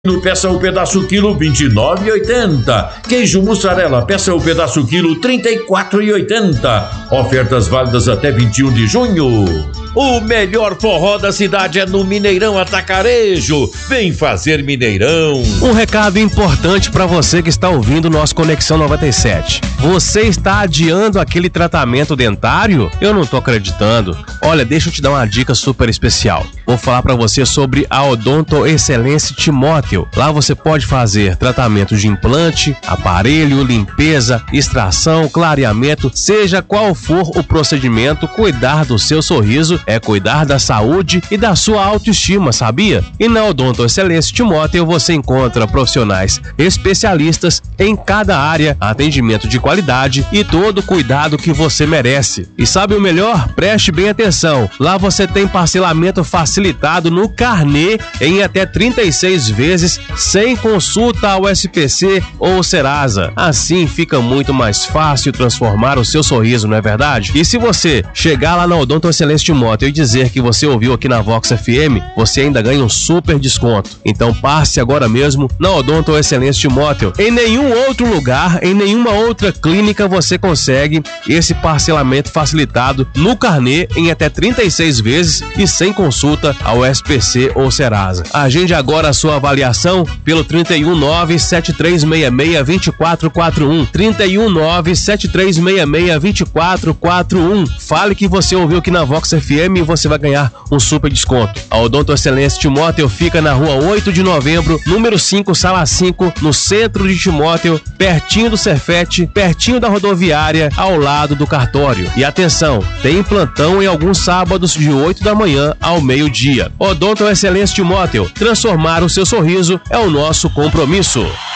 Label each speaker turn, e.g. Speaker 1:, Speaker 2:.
Speaker 1: Peça o pedaço quilo 29,80. Queijo mussarela, peça o pedaço quilo 34,80. Ofertas válidas até 21 de junho. O melhor forró da cidade é no Mineirão Atacarejo. Vem fazer Mineirão.
Speaker 2: Um recado importante para você que está ouvindo o nosso Conexão 97. Você está adiando aquele tratamento dentário? Eu não tô acreditando. Olha, deixa eu te dar uma dica super especial. Vou falar para você sobre a Odonto Excelência Timóteo. Lá você pode fazer tratamento de implante, aparelho, limpeza, extração, clareamento, seja qual for o procedimento, cuidar do seu sorriso é cuidar da saúde e da sua autoestima, sabia? E na Odonto Excelência Timóteo você encontra profissionais especialistas em cada área, atendimento de qualidade e todo o cuidado que você merece. E sabe o melhor? Preste bem atenção. Lá você tem parcelamento facilitado no carnê em até 36 vezes sem consulta ao SPC ou Serasa. Assim fica muito mais fácil transformar o seu sorriso, não é verdade? E se você chegar lá na Odonto Excelência Timóteo e dizer que você ouviu aqui na Vox FM, você ainda ganha um super desconto. Então passe agora mesmo na Odonto Excelência Timóteo. Em nenhum outro lugar, em nenhuma outra clínica você consegue esse parcelamento facilitado no carnê em até 36 vezes e sem consulta ao SPC ou Serasa. Agende agora a sua avaliação pelo 319-7366-2441. 319-7366-2441. Fale que você ouviu aqui na Vox FM e você vai ganhar um super desconto. A Odonto Excelência Timóteo fica na rua 8 de novembro, número 5, sala 5, no centro de Timóteo, pertinho do Cefete, pertinho da rodoviária, ao lado do cartório. E atenção, tem plantão em alguns sábados de 8 da manhã ao meio-dia. Odonto Excelência Timóteo, transformar o seu sorriso é o nosso compromisso.